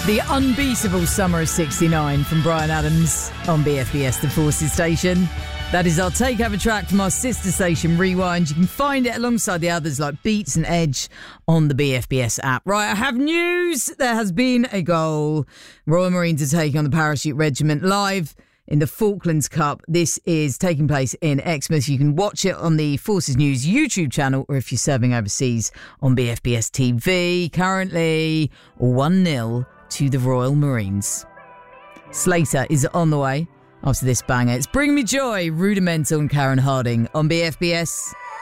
The unbeatable Summer of 69 from Bryan Adams on BFBS, the Forces station. That is our takeover track from our sister station, Rewind. You can find it alongside the others like Beats and Edge on the BFBS app. Right, I have news. There has been a goal. Royal Marines are taking on the Parachute Regiment live in the Falklands Cup. This is taking place in Exmouth. You can watch it on the Forces News YouTube channel, or if you're serving overseas on BFBS TV. Currently 1-0 to the Royal Marines. Slater is on the way after this banger. It's Bring Me Joy, Rudimental and Karen Harding on BFBS.